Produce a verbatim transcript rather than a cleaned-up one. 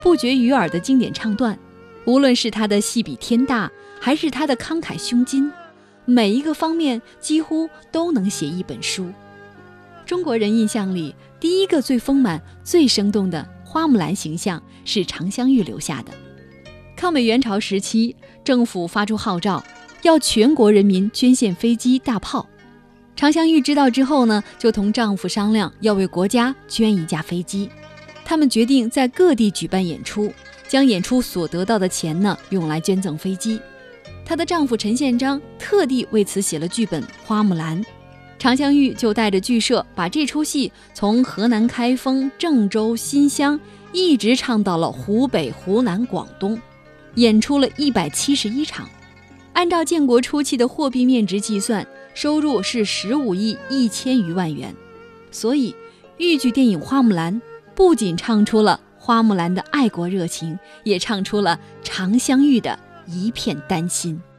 不绝于耳的经典唱段，无论是他的戏比天大，还是他的慷慨胸襟，每一个方面几乎都能写一本书。中国人印象里，第一个最丰满、最生动的花木兰形象是常香玉留下的。抗美援朝时期，政府发出号召，要全国人民捐献飞机、大炮。常香玉知道之后呢，就同丈夫商量要为国家捐一架飞机。他们决定在各地举办演出，将演出所得到的钱呢，用来捐赠飞机。她的丈夫陈宪章特地为此写了剧本《花木兰》。常香玉就带着剧社把这出戏从河南开封、郑州、新乡一直唱到了湖北、湖南、广东，演出了一百七十一场。按照建国初期的货币面值计算，收入是十五亿一千余万元。所以豫剧电影《花木兰》不仅唱出了花木兰的爱国热情，也唱出了常香玉的一片丹心。